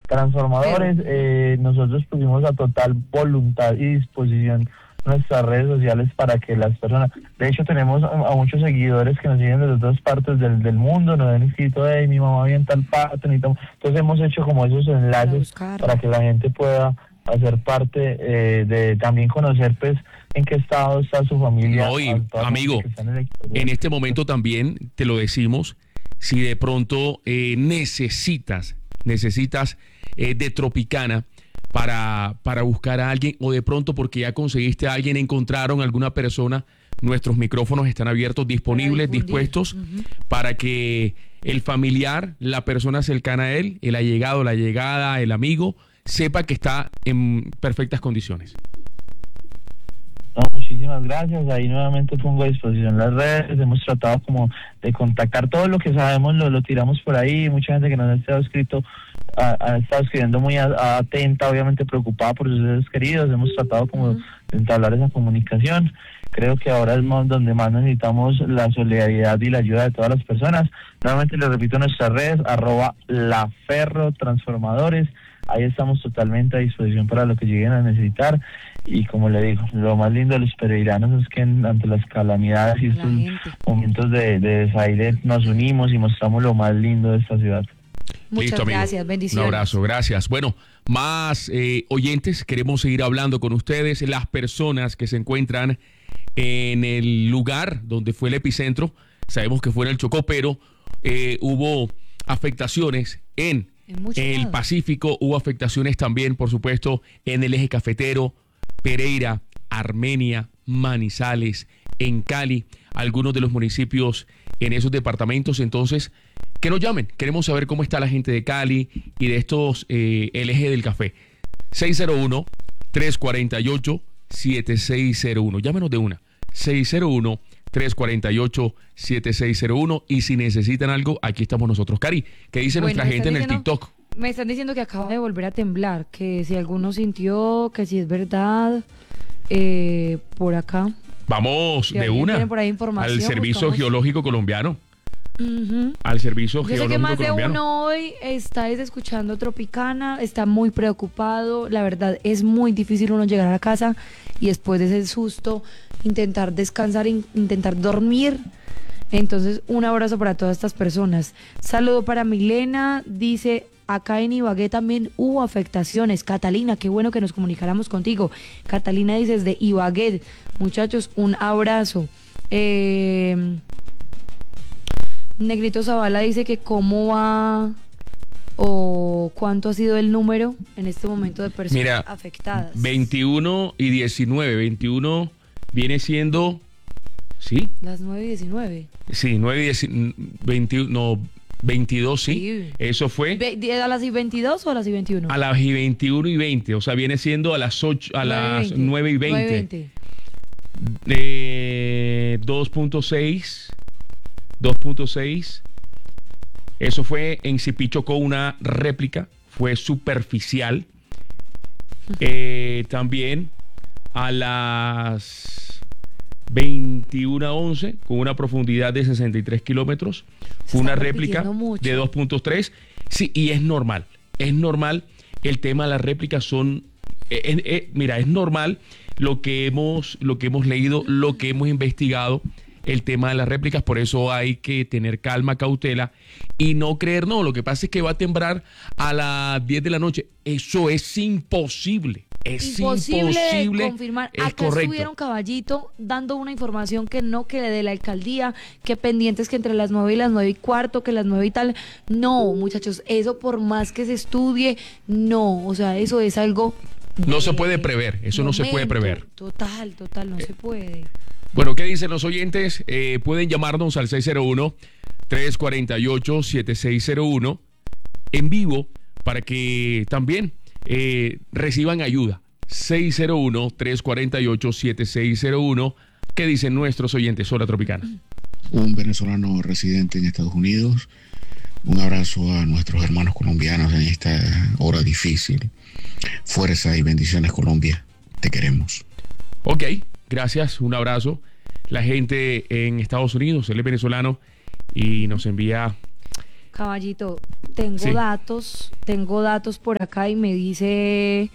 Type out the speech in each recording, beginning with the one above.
Transformadores, nosotros pusimos a total voluntad y disposición nuestras redes sociales para que las personas, de hecho tenemos a muchos seguidores que nos siguen desde otras partes del mundo, nos han escrito, mi mamá vive en tal parte, entonces hemos hecho como esos enlaces para que la gente pueda hacer parte de también conocer pues en qué estado está su familia. No, y amigo, en este momento también te lo decimos, si de pronto necesitas de Tropicana para buscar a alguien, o de pronto porque ya conseguiste a alguien, encontraron alguna persona, nuestros micrófonos están abiertos, disponibles, dispuestos para que el familiar, la persona cercana a él, el allegado, la allegada, el amigo, sepa que está en perfectas condiciones. No, muchísimas gracias. Ahí nuevamente pongo a disposición las redes. Hemos tratado como de contactar todo lo que sabemos, lo tiramos por ahí. Mucha gente que nos ha estado escribiendo muy atenta, obviamente preocupada por sus seres queridos. Hemos tratado como de entablar esa comunicación. Creo que ahora es donde más necesitamos la solidaridad y la ayuda de todas las personas. Nuevamente les repito nuestras redes, @laferrotransformadores. Ahí estamos totalmente a disposición para lo que lleguen a necesitar. Y como le digo, lo más lindo de los peregrinos es que ante las calamidades y estos momentos de desaire nos unimos y mostramos lo más lindo de esta ciudad. Muchas gracias, bendiciones. Un abrazo, gracias. Bueno, más oyentes, queremos seguir hablando con ustedes, las personas que se encuentran en el lugar donde fue el epicentro. Sabemos que fue en el Chocó, pero hubo afectaciones en el Pacífico, hubo afectaciones también, por supuesto, en el eje cafetero, Pereira, Armenia, Manizales, en Cali, algunos de los municipios en esos departamentos. Entonces, que nos llamen, queremos saber cómo está la gente de Cali y de estos, el eje del café. 601-348-7601, llámenos de una, 601-348-7601, y si necesitan algo, aquí estamos nosotros. Cari, ¿qué dice nuestra gente en el TikTok? Me están diciendo que acaba de volver a temblar, que si alguno sintió, que si es verdad, por acá. Vamos de una al Servicio Geológico Colombiano. Al Servicio Geológico Colombiano. Yo sé que más de uno hoy está escuchando Tropicana, está muy preocupado. La verdad es muy difícil uno llegar a la casa y después de ese susto intentar descansar, intentar dormir. Entonces, un abrazo para todas estas personas. Saludo para Milena, dice: acá en Ibagué también hubo afectaciones. Catalina, qué bueno que nos comunicáramos contigo. Catalina dice desde Ibagué. Muchachos, un abrazo. Negrito Zavala dice que cómo va o cuánto ha sido el número en este momento de personas afectadas. 21 y 19. 21 viene siendo... ¿Sí? Las 9 y 19. Sí, 9 y 21, no, 22, sí. Eso fue. ¿A las y 22 o a las y 21? A las y 21 y 20, o sea, viene siendo a las 8, a las 9 y 20. 2.6. Eso fue en Zipichocó, una réplica, fue superficial. También a las 21:11, con una profundidad de 63 kilómetros, una réplica de 2.3. Sí, y es normal el tema de las réplicas. Son mira, es normal lo que hemos leído, lo que hemos investigado, el tema de las réplicas. Por eso hay que tener calma, cautela y no creer, no, lo que pasa es que va a temblar a las 10 de la noche. Eso es imposible. Es imposible de confirmar. Acá estuvieron Caballito dando una información que de la alcaldía, que pendientes que entre las 9 y las 9 y cuarto, que las 9 y tal. No, muchachos, eso por más que se estudie, no, o sea, eso es algo... No se puede prever, eso no se puede prever. Total, no se puede. Bueno, ¿qué dicen los oyentes? Pueden llamarnos al 601-348-7601 en vivo para que también reciban ayuda. 601-348-7601. ¿Qué dicen nuestros oyentes? Hola, Tropicana. Un venezolano residente en Estados Unidos. Un abrazo a nuestros hermanos colombianos en esta hora difícil. Fuerza y bendiciones, Colombia. Te queremos. Ok, gracias. Un abrazo. La gente en Estados Unidos, él es venezolano y nos envía Caballito, Sí. tengo datos por acá y me dice,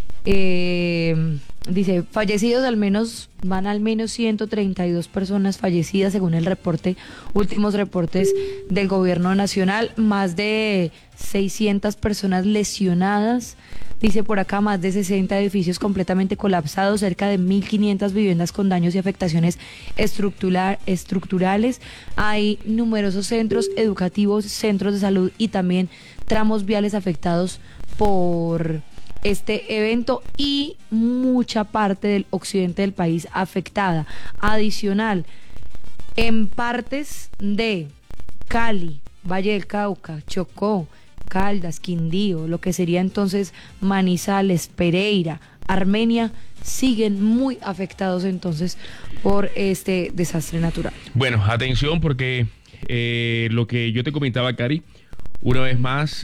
dice, fallecidos van al menos 132 personas fallecidas según el últimos reportes del gobierno nacional, más de 600 personas lesionadas. Dice por acá más de 60 edificios completamente colapsados, cerca de 1.500 viviendas con daños y afectaciones estructurales. Hay numerosos centros educativos, centros de salud y también tramos viales afectados por este evento y mucha parte del occidente del país afectada. Adicional, en partes de Cali, Valle del Cauca, Chocó, Caldas, Quindío, lo que sería entonces Manizales, Pereira, Armenia, siguen muy afectados entonces por este desastre natural. Bueno, atención porque lo que yo te comentaba, Cari, una vez más,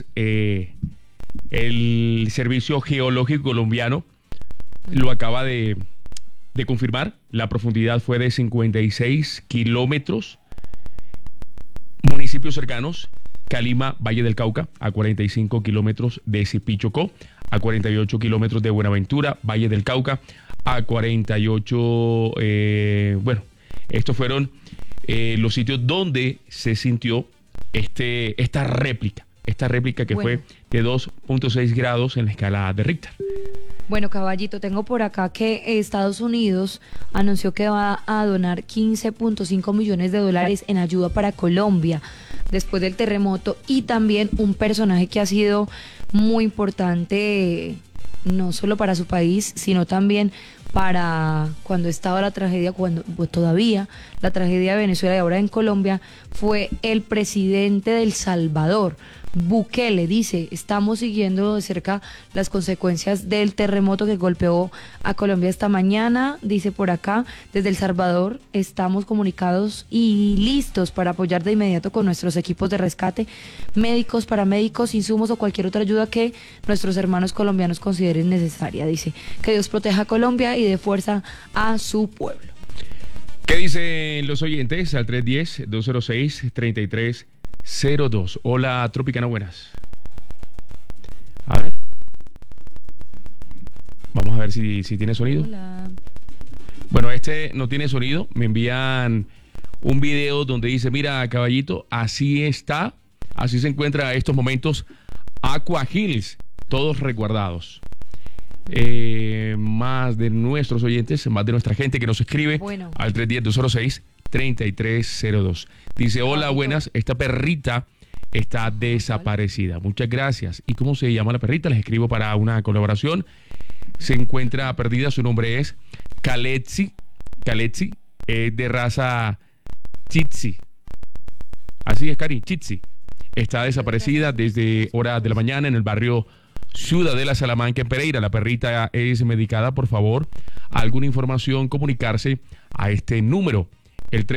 el Servicio Geológico Colombiano lo acaba de confirmar. La profundidad fue de 56 kilómetros. Municipios cercanos: Calima, Valle del Cauca, a 45 kilómetros de Sipichocó, a 48 kilómetros de Buenaventura, Valle del Cauca, a 48, bueno, estos fueron los sitios donde se sintió esta réplica que Bueno. fue de 2.6 grados en la escala de Richter. Bueno, Caballito, tengo por acá que Estados Unidos anunció que va a donar 15.5 millones de dólares en ayuda para Colombia después del terremoto, y también un personaje que ha sido muy importante no solo para su país, sino también para cuando estaba la tragedia, pues todavía la tragedia de Venezuela y ahora en Colombia, fue el presidente de El Salvador, Bukele. Dice, estamos siguiendo de cerca las consecuencias del terremoto que golpeó a Colombia esta mañana. Dice por acá, desde El Salvador estamos comunicados y listos para apoyar de inmediato con nuestros equipos de rescate, médicos, paramédicos, insumos o cualquier otra ayuda que nuestros hermanos colombianos consideren necesaria. Dice, que Dios proteja a Colombia y dé fuerza a su pueblo. ¿Qué dicen los oyentes al 310-206-3302? Hola, Tropicana, buenas. A ver. Vamos a ver si tiene sonido. Hola. Bueno, este no tiene sonido. Me envían un video donde dice, mira, caballito, así se encuentra a estos momentos Aqua Hills, todos resguardados. Más de nuestros oyentes, más de nuestra gente que nos escribe Bueno. al 310-206-3302. Dice, hola, buenas, esta perrita está desaparecida. Muchas gracias. ¿Y cómo se llama la perrita? Les escribo para una colaboración. Se encuentra perdida, su nombre es Kaletsi, de raza Chitsi. Así es, Cari, Chitsi. Está desaparecida desde horas de la mañana en el barrio Ciudadela Salamanca, en Pereira. La perrita es medicada. Por favor, alguna información, comunicarse a este número, el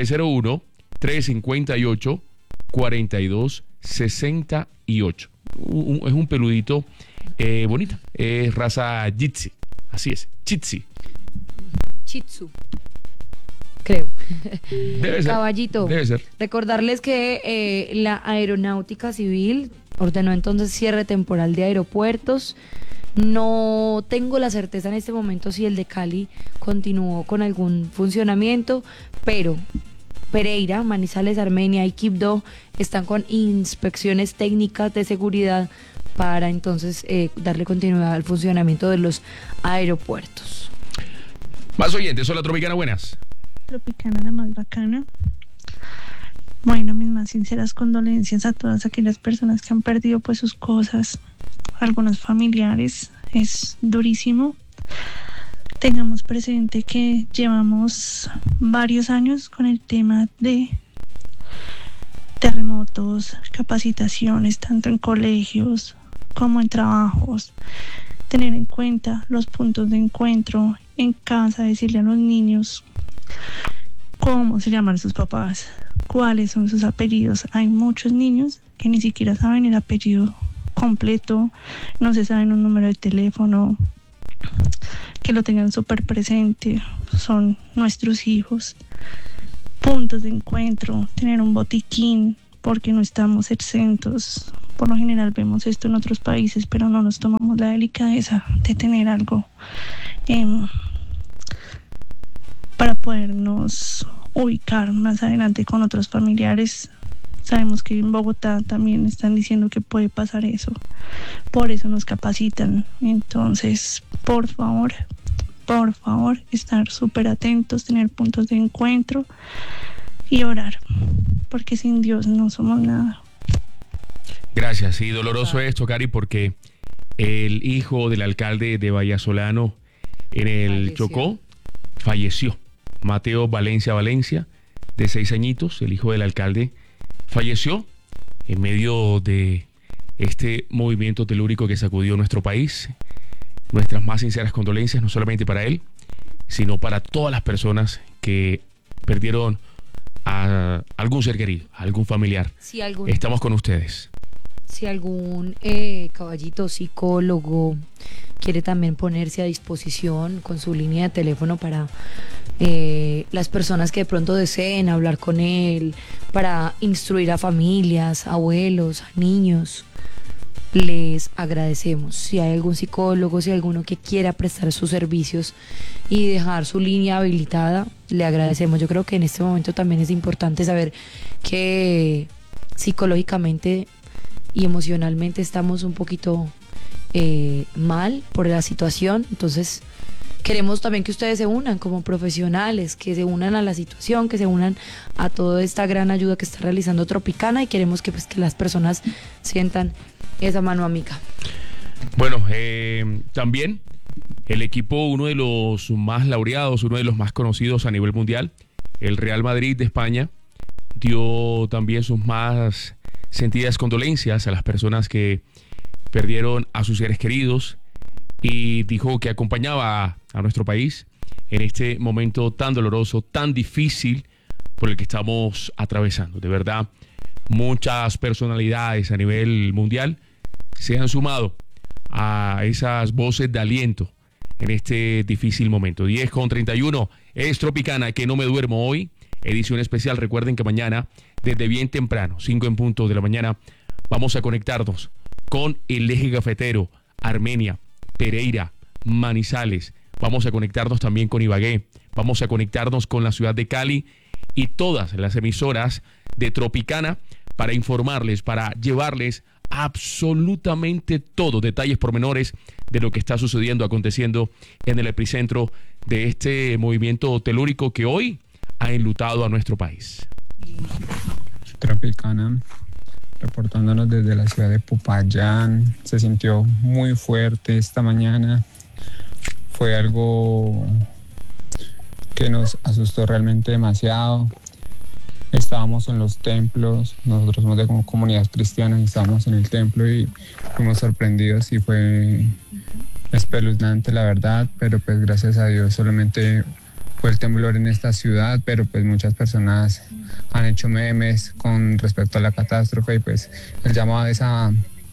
301-358-4268. Es un peludito bonito. Es raza Jitsi. Así es, Chitsi. Chitsu, creo. Debe ser. Caballito, Debe ser. recordarles que la Aeronáutica Civil ordenó entonces cierre temporal de aeropuertos. No tengo la certeza en este momento si el de Cali continuó con algún funcionamiento, pero Pereira, Manizales, Armenia y Quibdó están con inspecciones técnicas de seguridad para entonces darle continuidad al funcionamiento de los aeropuertos. Más oyentes, hola Tropicana, buenas. Tropicana, la más bacana. Bueno, mis más sinceras condolencias a todas aquellas personas que han perdido pues sus cosas, algunos familiares. Es durísimo. Tengamos presente que llevamos varios años con el tema de terremotos, capacitaciones, tanto en colegios como en trabajos. Tener en cuenta los puntos de encuentro en casa, decirle a los niños cómo se llaman sus papás, cuáles son sus apellidos. Hay muchos niños que ni siquiera saben el apellido completo, no se saben un número de teléfono, que lo tengan súper presente. Son nuestros hijos. Puntos de encuentro, tener un botiquín porque no estamos exentos. Por lo general vemos esto en otros países, pero no nos tomamos la delicadeza de tener algo para podernos ubicar más adelante con otros familiares. Sabemos que en Bogotá también están diciendo que puede pasar eso, por eso nos capacitan. Entonces, por favor, estar súper atentos, tener puntos de encuentro y orar, porque sin Dios no somos nada. Gracias. Sí, doloroso esto, Cari, porque el hijo del alcalde de Vallasolano en el Chocó falleció. Mateo Valencia, de 6 añitos, el hijo del alcalde, falleció en medio de este movimiento telúrico que sacudió nuestro país. Nuestras más sinceras condolencias, no solamente para él, sino para todas las personas que perdieron a algún ser querido, a algún familiar. Si algún, Estamos con ustedes. Si algún caballito psicólogo quiere también ponerse a disposición con su línea de teléfono para las personas que de pronto deseen hablar con él, para instruir a familias, abuelos, a niños, les agradecemos. Si hay algún psicólogo, si hay alguno que quiera prestar sus servicios y dejar su línea habilitada, le agradecemos. Yo creo que en este momento también es importante saber que psicológicamente y emocionalmente estamos un poquito mal por la situación. Entonces queremos también que ustedes se unan como profesionales, que se unan a la situación, que se unan a toda esta gran ayuda que está realizando Tropicana, y queremos que, pues, que las personas sientan esa mano amiga. Bueno, también el equipo, uno de los más laureados, uno de los más conocidos a nivel mundial, el Real Madrid de España, dio también sus más sentidas condolencias a las personas que perdieron a sus seres queridos, y dijo que acompañaba a nuestro país en este momento tan doloroso, tan difícil por el que estamos atravesando. De verdad, muchas personalidades a nivel mundial se han sumado a esas voces de aliento en este difícil momento. 10:31, es Tropicana, que no me duermo hoy, edición especial. Recuerden que mañana, desde bien temprano, 5 en punto de la mañana, vamos a conectarnos con el eje cafetero, Armenia, Pereira, Manizales. Vamos a conectarnos también con Ibagué. Vamos a conectarnos con la ciudad de Cali y todas las emisoras de Tropicana para informarles, para llevarles absolutamente todo, detalles pormenores de lo que está sucediendo, aconteciendo en el epicentro de este movimiento telúrico que hoy ha enlutado a nuestro país. Tropicana, reportándonos desde la ciudad de Popayán. Se sintió muy fuerte esta mañana. Fue algo que nos asustó realmente demasiado. Estábamos en los templos, nosotros somos de como comunidad cristiana, estábamos en el templo y fuimos sorprendidos y fue espeluznante, la verdad, pero pues gracias a Dios solamente fue el temblor en esta ciudad, pero pues muchas personas han hecho memes con respecto a la catástrofe, y pues el llamado es a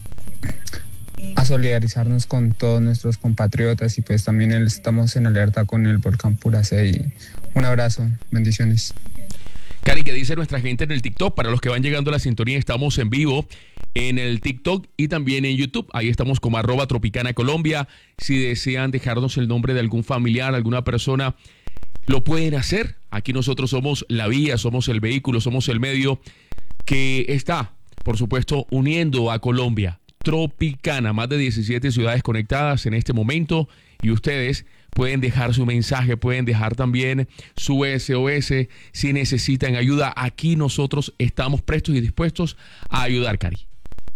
solidarizarnos con todos nuestros compatriotas, y pues también estamos en alerta con el volcán Puracé. Y un abrazo, bendiciones. Cari, ¿qué dice nuestra gente en el TikTok? Para los que van llegando a la sintonía, estamos en vivo en el TikTok y también en YouTube. Ahí estamos como @Tropicana Colombia. Si desean dejarnos el nombre de algún familiar, alguna persona, lo pueden hacer. Aquí nosotros somos la vía, somos el vehículo, somos el medio que está, por supuesto, uniendo a Colombia. Tropicana, más de 17 ciudades conectadas en este momento, y ustedes pueden dejar su mensaje, pueden dejar también su SOS si necesitan ayuda. Aquí nosotros estamos prestos y dispuestos a ayudar, Cari.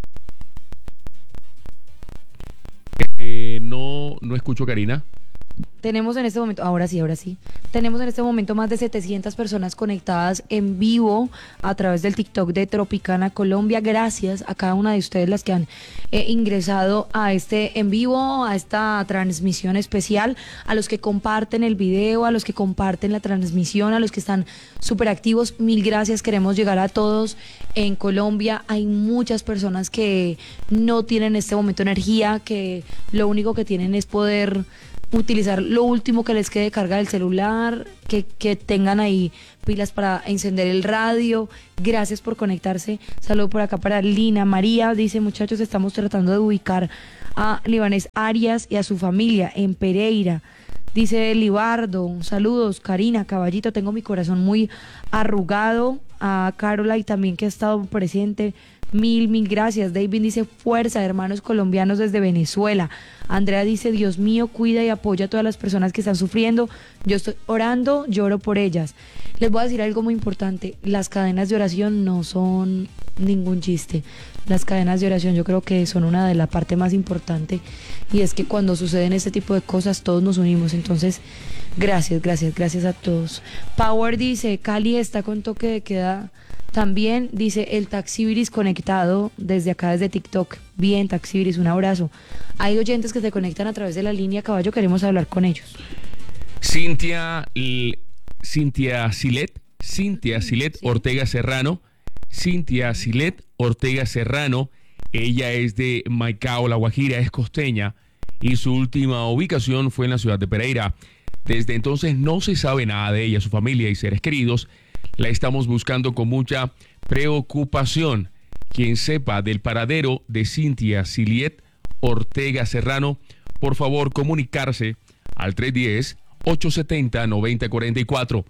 No escucho, Karina. Tenemos en este momento, ahora sí, tenemos en este momento más de 700 personas conectadas en vivo a través del TikTok de Tropicana Colombia. Gracias a cada una de ustedes las que han ingresado a este en vivo, a esta transmisión especial, a los que comparten el video, a los que comparten la transmisión, a los que están súper activos. Mil gracias, queremos llegar a todos en Colombia. Hay muchas personas que no tienen en este momento energía, que lo único que tienen es poder utilizar lo último que les quede de carga del celular, que tengan ahí pilas para encender el radio. Gracias por conectarse. Saludo por acá para Lina María. Dice, muchachos, estamos tratando de ubicar a Libanés Arias y a su familia en Pereira. Dice Libardo, saludos, Karina, Caballito, tengo mi corazón muy arrugado. A Carola y también que ha estado presente, mil gracias. David dice, fuerza, hermanos colombianos desde Venezuela. Andrea dice, Dios mío, cuida y apoya a todas las personas que están sufriendo. Yo estoy orando, lloro por ellas. Les voy a decir algo muy importante, las cadenas de oración no son ningún chiste. Las cadenas de oración yo creo que son una de las partes más importantes, y es que cuando suceden este tipo de cosas todos nos unimos. Entonces, gracias a todos. Power dice, Cali está con toque de queda también. Dice, el Taxibiris conectado desde acá, desde TikTok. Bien, Taxibiris, un abrazo. Hay oyentes que se conectan a través de la línea, Caballo, queremos hablar con ellos. Cintia Silet Ortega Serrano. Cintia Silet Ortega Serrano, ella es de Maicao, La Guajira, es costeña, y su última ubicación fue en la ciudad de Pereira. Desde entonces no se sabe nada de ella, su familia y seres queridos. La estamos buscando con mucha preocupación. Quien sepa del paradero de Cintia Silet Ortega Serrano, por favor comunicarse al 310-870-9044.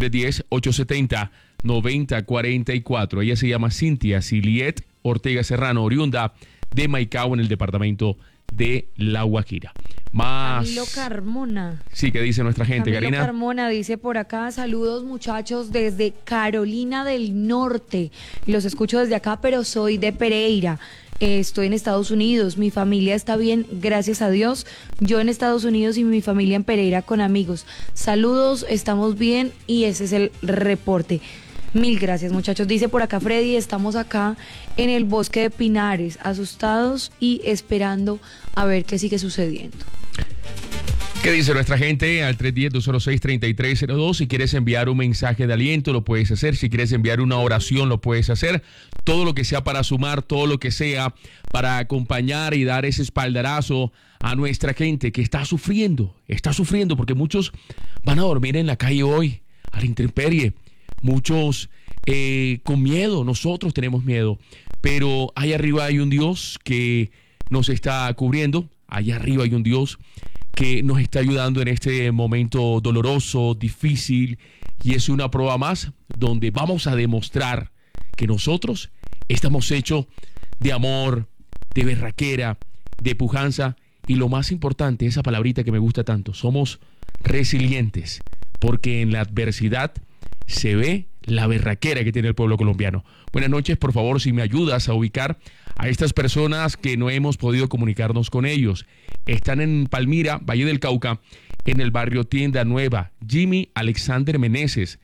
310-870-9044. Ella se llama Cintia Silet Ortega Serrano, oriunda de Maicao, en el departamento de La Guajira. Más. Camilo Carmona. Sí, ¿qué dice nuestra gente, Camilo Karina? Carmona dice por acá, saludos muchachos desde Carolina del Norte. Los escucho desde acá, pero soy de Pereira. Estoy en Estados Unidos, mi familia está bien, gracias a Dios. Yo en Estados Unidos y mi familia en Pereira con amigos. Saludos, estamos bien, y ese es el reporte. Mil gracias, muchachos. Dice por acá Freddy, estamos acá en el bosque de Pinares, asustados y esperando a ver qué sigue sucediendo. ¿Qué dice nuestra gente? Al 310-206-3302. Si quieres enviar un mensaje de aliento, lo puedes hacer. Si quieres enviar una oración, lo puedes hacer. Todo lo que sea para sumar, todo lo que sea para acompañar y dar ese espaldarazo a nuestra gente que está sufriendo porque muchos van a dormir en la calle hoy, a la intemperie. Muchos con miedo, nosotros tenemos miedo, pero allá arriba hay un Dios que nos está cubriendo, allá arriba hay un Dios que nos está ayudando en este momento doloroso, difícil, y es una prueba más donde vamos a demostrar que nosotros estamos hechos de amor, de berraquera, de pujanza, y lo más importante, esa palabrita que me gusta tanto, somos resilientes, porque en la adversidad se ve la berraquera que tiene el pueblo colombiano. Buenas noches, por favor, si me ayudas a ubicar a estas personas que no hemos podido comunicarnos con ellos. Están en Palmira, Valle del Cauca, en el barrio Tienda Nueva. Jimmy Alexander Meneses,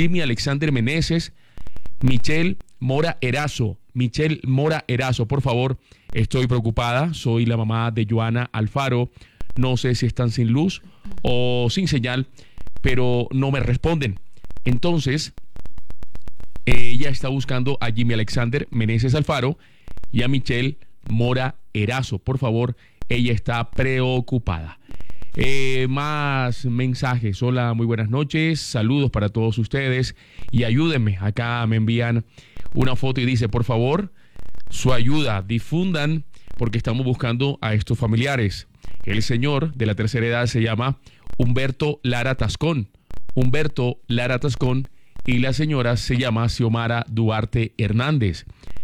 Michelle Mora Erazo, por favor, estoy preocupada, soy la mamá de Joana Alfaro, no sé si están sin luz o sin señal, pero no me responden. Entonces, ella está buscando a Jimmy Alexander Meneses Alfaro y a Michelle Mora Erazo. Por favor, ella está preocupada. Más mensajes. Hola, muy buenas noches. Saludos para todos ustedes. Y ayúdenme. Acá me envían una foto y dice, por favor, su ayuda. Difundan porque estamos buscando a estos familiares. El señor de la tercera edad se llama Humberto Lara Tascón. Y la señora se llama Xiomara Duarte Hernández.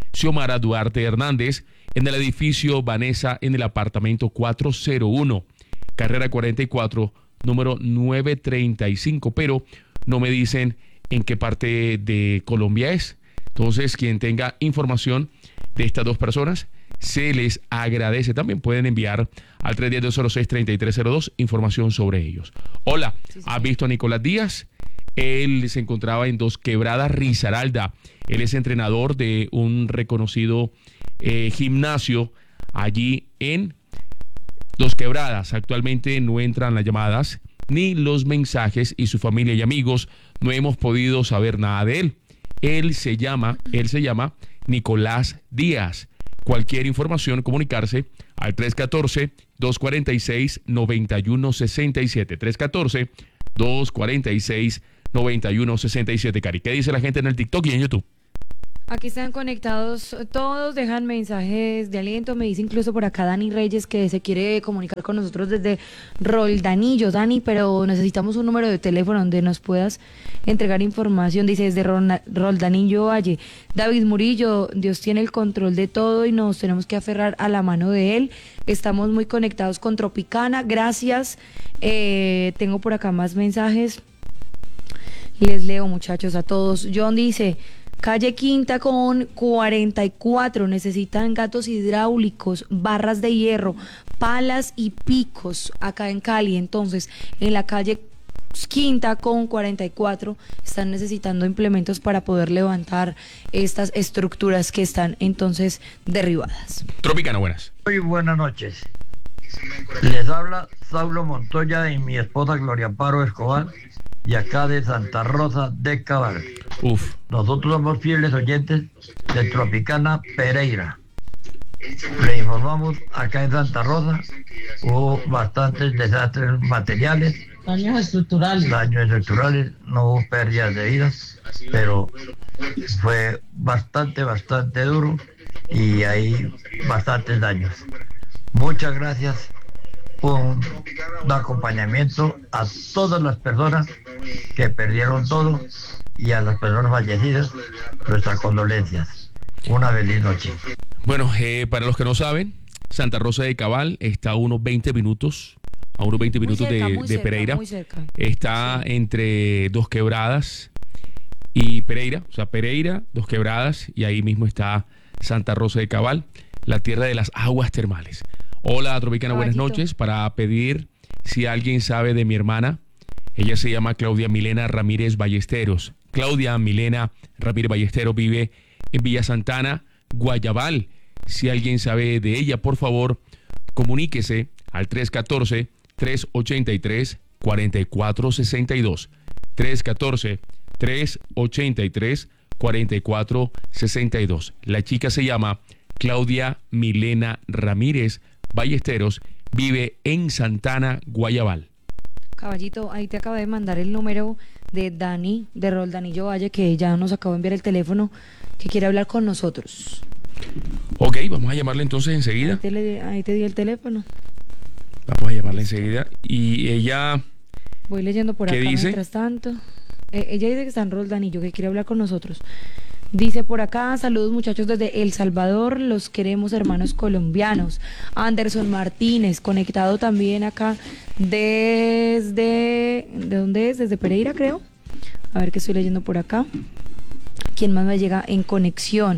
En el edificio Vanessa, en el apartamento 401, carrera 44, número 935, pero no me dicen en qué parte de Colombia es. Entonces, quien tenga información de estas dos personas, se les agradece. También pueden enviar al 310-206-3302 información sobre ellos. Hola, sí. ¿Has visto a Nicolás Díaz? Él se encontraba en Dos Quebradas, Risaralda. Él es entrenador de un reconocido gimnasio allí en Dos Quebradas. Actualmente no entran las llamadas ni los mensajes y su familia y amigos no hemos podido saber nada de él. Él se llama Nicolás Díaz. cualquier información, comunicarse al 314-246-9167. 314-246-9167, Cari. ¿Qué dice la gente en el TikTok y en YouTube? Aquí están conectados todos, dejan mensajes de aliento. Me dice incluso por acá Dani Reyes que se quiere comunicar con nosotros desde Roldanillo. Dani, pero necesitamos un número de teléfono donde nos puedas entregar información. Dice desde Roldanillo Valle. David Murillo, Dios tiene el control de todo y nos tenemos que aferrar a la mano de él. Estamos muy conectados con Tropicana. Gracias. Tengo por acá más mensajes. Les leo, muchachos, a todos. John dice... Calle Quinta con 44, necesitan gatos hidráulicos, barras de hierro, palas y picos acá en Cali. Entonces, en la calle Quinta con 44 están necesitando implementos para poder levantar estas estructuras que están entonces derribadas. Tropicana, buenas. Muy buenas noches. Les habla Saulo Montoya y mi esposa Gloria Amparo Escobar, y acá de Santa Rosa de Cabal. Uf. Nosotros somos fieles oyentes de Tropicana Pereira. Le informamos, acá en Santa Rosa hubo bastantes desastres materiales, Daños estructurales, no hubo pérdidas de vidas, pero fue bastante duro y hay bastantes daños. Muchas gracias. Un acompañamiento a todas las personas que perdieron todo y a las personas fallecidas, nuestras condolencias. Una feliz noche. Bueno, para los que no saben, Santa Rosa de Cabal está a unos 20 minutos, de Pereira. Muy cerca. Está entre Dos Quebradas y Pereira, o sea, Pereira, Dos Quebradas, y ahí mismo está Santa Rosa de Cabal, la tierra de las aguas termales. Hola, Tropicana, buenas noches. Para pedir si alguien sabe de mi hermana, ella se llama Claudia Milena Ramírez Ballesteros. Claudia Milena Ramírez Ballesteros vive en Villa Santana, Guayabal. Si alguien sabe de ella, por favor, comuníquese al 314-383-4462. 314-383-4462. La chica se llama Claudia Milena Ramírez Ballesteros, vive en Santana, Guayabal. Caballito, ahí te acabo de mandar el número de Dani, de Roldanillo Valle, que ya nos acabó de enviar el teléfono, que quiere hablar con nosotros. Ok, vamos a llamarle entonces enseguida. Ahí te di el teléfono. Vamos a llamarle enseguida. Y ella... Voy leyendo por acá ¿qué dice? Mientras tanto. Ella dice que está en Roldanillo, que quiere hablar con nosotros. Dice por acá, saludos muchachos desde El Salvador, los queremos hermanos colombianos. Anderson Martínez, conectado también acá desde... ¿De dónde es? Desde Pereira, creo. A ver qué estoy leyendo por acá. ¿Quién más me llega en conexión?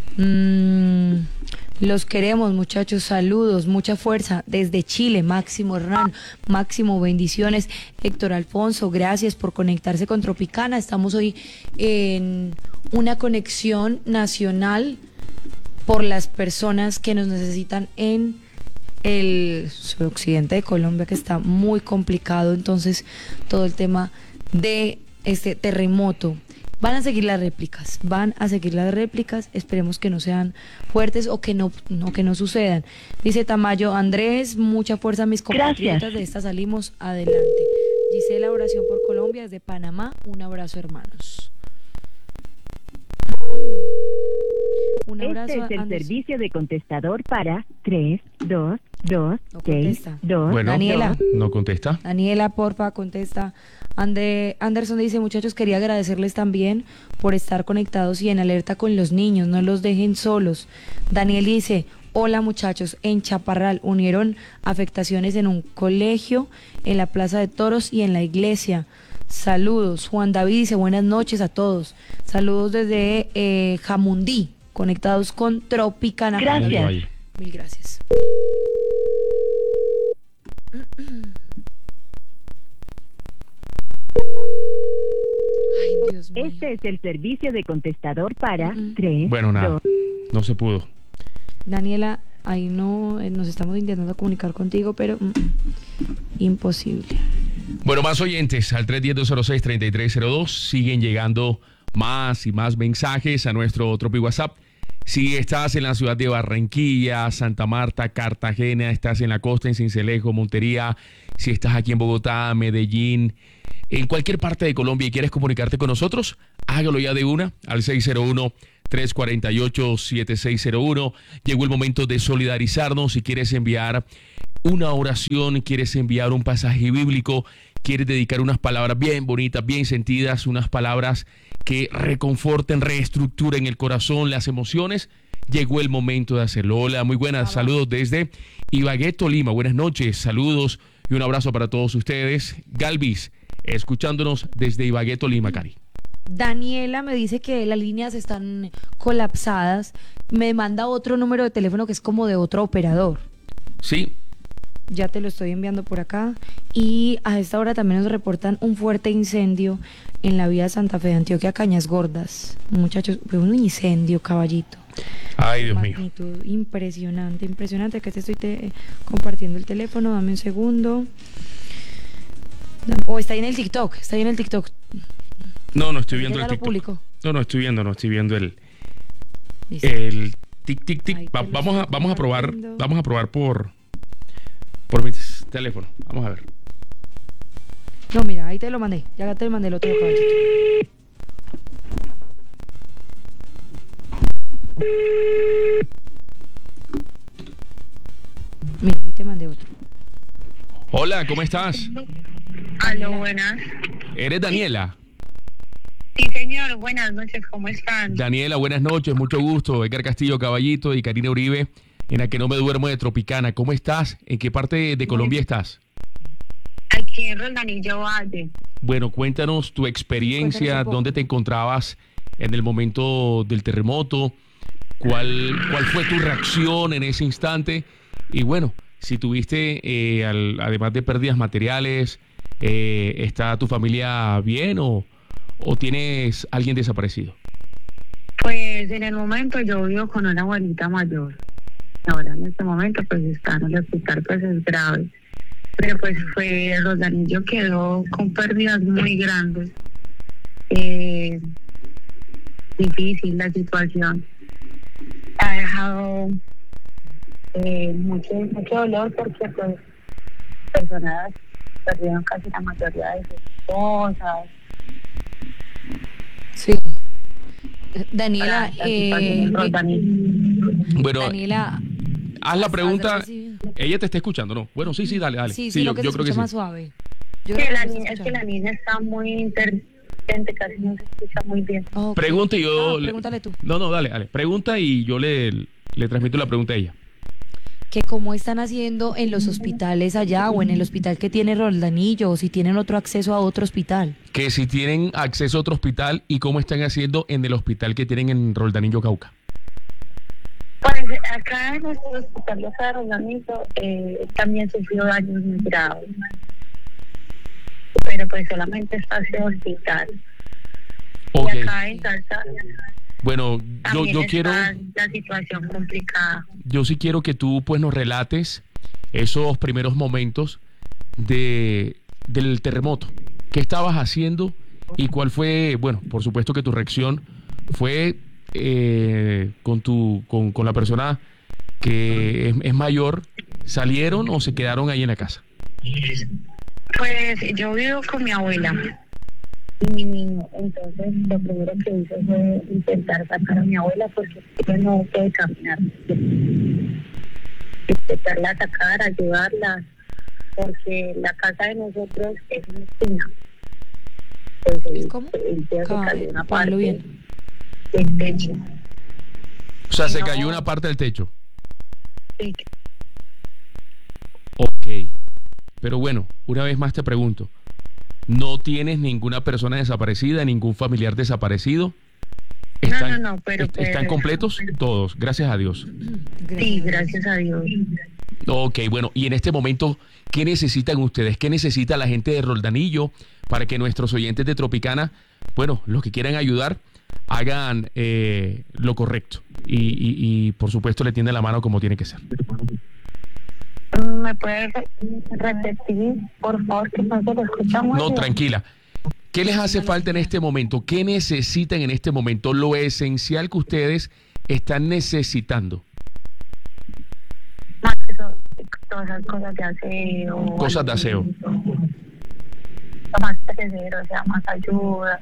Los queremos muchachos, saludos, mucha fuerza desde Chile. Máximo Hernán, Máximo, bendiciones. Héctor Alfonso, gracias por conectarse con Tropicana. Estamos hoy en una conexión nacional por las personas que nos necesitan en el suroccidente de Colombia, que está muy complicado. Entonces, todo el tema de este terremoto. Van a seguir las réplicas, esperemos que no sean fuertes o que no sucedan. Dice Tamayo, Andrés, mucha fuerza a mis compatriotas, de esta salimos adelante. Gisela, oración por Colombia desde Panamá, un abrazo hermanos. Un abrazo. Este es el servicio de contestador para 32262. Bueno, Daniela. No contesta. Daniela, porfa, contesta. Anderson dice, muchachos, quería agradecerles también por estar conectados y en alerta con los niños, no los dejen solos. Daniel dice, hola muchachos, en Chaparral unieron afectaciones en un colegio, en la Plaza de Toros y en la iglesia. Saludos. Juan David dice, buenas noches a todos. Saludos desde Jamundí, conectados con Tropicana. Gracias. Mil gracias. Ay, Dios mío. Este es el servicio de contestador para 3. Bueno, nada, no se pudo. Daniela, ahí no nos estamos intentando comunicar contigo, pero imposible. Bueno, más oyentes al 310-206-3302. Siguen llegando más y más mensajes a nuestro Tropi WhatsApp Si estás en la ciudad de Barranquilla, Santa Marta, Cartagena, estás en la costa, en Sincelejo, Montería, si estás aquí en Bogotá, Medellín, en cualquier parte de Colombia y quieres comunicarte con nosotros, hágalo ya de una al 601-348-7601. Llegó el momento de solidarizarnos. Si quieres enviar una oración, quieres enviar un pasaje bíblico, quieres dedicar unas palabras bien bonitas, bien sentidas, unas palabras que reconforten, reestructuren el corazón, las emociones, llegó el momento de hacerlo. Hola, muy buenas, saludos desde Ibagué, Tolima. Buenas noches, saludos y un abrazo para todos ustedes. Galvis, escuchándonos desde Ibagué, Tolima, Cari. Daniela me dice que las líneas están colapsadas. Me manda otro número de teléfono que es como de otro operador. Sí. Ya te lo estoy enviando por acá. Y a esta hora también nos reportan un fuerte incendio en la vía Santa Fe de Antioquia, Cañas Gordas. Muchachos, fue un incendio, caballito. Ay, Dios mío. Magnitud impresionante, impresionante. Que te estoy compartiendo el teléfono. Dame un segundo. Está ahí en el TikTok. Está ahí en el TikTok. No estoy viendo el TikTok. Público. No estoy viendo el tic. Vamos a probar por mi teléfono. Vamos a ver. No, mira, ahí te lo mandé. Ya te mandé el otro caballito. Mira, ahí te mandé otro. Hola, ¿cómo estás? Aló, buenas. ¿Eres Daniela? Sí, señor, buenas noches, ¿cómo están? Daniela, buenas noches, mucho gusto. Edgar Castillo Caballito y Karina Uribe, en la que no me duermo de Tropicana. ¿Cómo estás? ¿En qué parte de Colombia estás? Aquí en Roldanillo Valle. Bueno, cuéntanos tu experiencia, dónde te encontrabas en el momento del terremoto, cuál fue tu reacción en ese instante y bueno, si tuviste, además de pérdidas materiales, ¿está tu familia bien o tienes alguien desaparecido? Pues en el momento yo vivo con una abuelita mayor. Ahora en este momento pues está en el hospital, pues es grave. Pero pues Roldanillo quedó con pérdidas muy grandes. Difícil la situación. Ha dejado mucho dolor porque pues personas perdieron casi la mayoría de sus cosas. Sí. Daniela, bueno, Daniela, haz la pregunta. Ella te está escuchando, ¿no? Bueno, sí, dale. Sí, yo creo que sí. Más suave. Es que la niña está muy intermitente, casi no se escucha muy bien. Okay. Pregunta y yo... pregúntale tú. No, dale. Pregunta y yo le transmito la pregunta a ella. Que cómo están haciendo en los hospitales allá o en el hospital que tiene Roldanillo o si tienen otro acceso a otro hospital. Que si tienen acceso a otro hospital y cómo están haciendo en el hospital que tienen en Roldanillo, Cauca. Pues acá en nuestro hospital de Roldanillo también sufrió daños muy graves. Pero pues solamente está ese hospital. Okay. Y acá en Salsa... Bueno, yo quiero... la situación complicada. Yo sí quiero que tú pues nos relates esos primeros momentos del terremoto. ¿Qué estabas haciendo y cuál fue, bueno, por supuesto que tu reacción fue con la persona que es mayor? ¿Salieron o se quedaron ahí en la casa? Pues yo vivo con mi abuela y mi niño, entonces lo primero que hice fue intentar sacar a mi abuela porque ella no puede caminar. Intentarla sacar, ayudarla, porque la casa de nosotros es una esquina. Pues el techo cayó una parte del techo. O sea, se cayó una parte del techo. Sí. Ok, pero bueno, una vez más te pregunto, ¿no tienes ninguna persona desaparecida, ningún familiar desaparecido? No, pero... ¿Están completos? Todos, gracias a Dios. Sí, gracias a Dios. Ok, bueno, y en este momento, ¿qué necesitan ustedes? ¿Qué necesita la gente de Roldanillo para que nuestros oyentes de Tropicana, bueno, los que quieran ayudar, hagan lo correcto? Y por supuesto le tienden la mano como tiene que ser. ¿Me puedes repetir, por favor, que no se lo escuchamos? No, tranquila. ¿Qué les hace falta en este momento? ¿Qué necesitan en este momento? Lo esencial que ustedes están necesitando? Más que todas esas cosas de aseo. Cosas de aseo. Más tercero, o sea, más ayuda.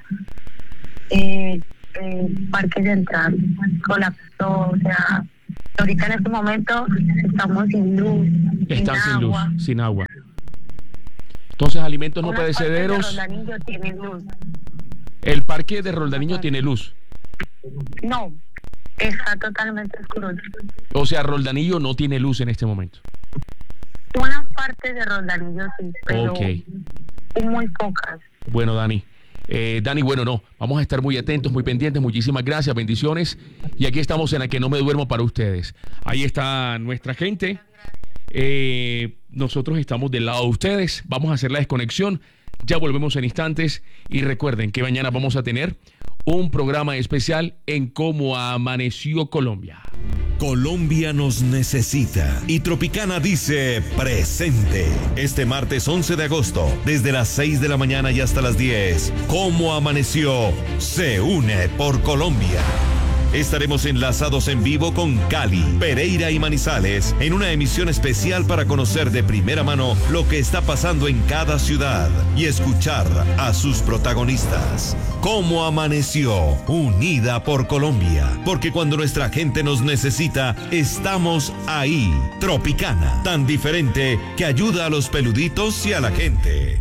Parque Central colapsó, o sea, ahorita en este momento estamos sin luz. Están sin luz, agua. sin agua. Entonces, alimentos no Unas perecederos. partes de Roldanillo tienen luz. El parque de Roldanillo tiene luz. No, está totalmente oscuro. O sea, Roldanillo no tiene luz en este momento. Unas partes de Roldanillo sí, pero Ok. muy pocas. Bueno, Dani. Dani, bueno, no. Vamos a estar muy atentos, muy pendientes. Muchísimas gracias, bendiciones. Y aquí estamos en La Que No Me Duermo para ustedes. Ahí está nuestra gente. Nosotros estamos del lado de ustedes. Vamos a hacer la desconexión. Ya volvemos en instantes. Y recuerden que mañana vamos a tener un programa especial en Cómo Amaneció Colombia. Colombia nos necesita y Tropicana dice presente. Este martes 11 de agosto, desde las 6 de la mañana y hasta las 10, Cómo Amaneció se une por Colombia. Estaremos enlazados en vivo con Cali, Pereira y Manizales en una emisión especial para conocer de primera mano lo que está pasando en cada ciudad y escuchar a sus protagonistas. Cómo amaneció, unida por Colombia, porque cuando nuestra gente nos necesita, estamos ahí. Tropicana, tan diferente que ayuda a los peluditos y a la gente.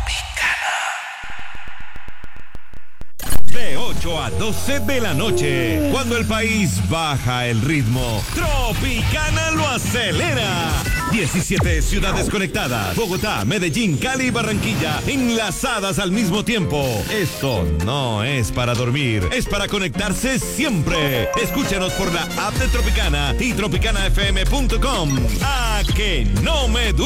De 8 a 12 de la noche, cuando el país baja el ritmo, Tropicana lo acelera. 17 ciudades conectadas, Bogotá, Medellín, Cali y Barranquilla, enlazadas al mismo tiempo. Esto no es para dormir, es para conectarse siempre. Escúchanos por la app de Tropicana y tropicanafm.com. A que no me duele.